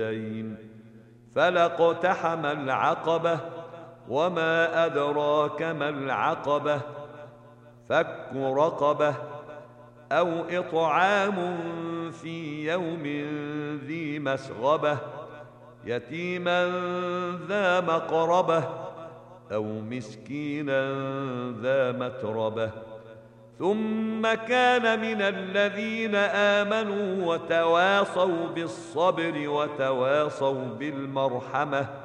فلاقتحم العقبة وما أدراك ما العقبة فك رقبة أو إطعام في يوم ذي مسغبة يتيما ذا مقربة أو مسكينا ذا متربة ثم كان من الذين آمنوا وتواصوا بالصبر وتواصوا بالمرحمة